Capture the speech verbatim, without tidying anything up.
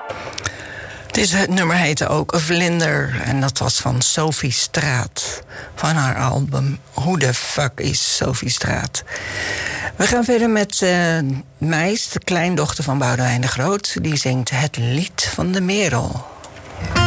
Dit nummer heette ook Vlinder. En dat was van Sophie Straat. Van haar album Who the Fuck is Sophie Straat. We gaan verder met uh, Meis, de kleindochter van Boudewijn de Groot. Die zingt Het Lied van de Merel.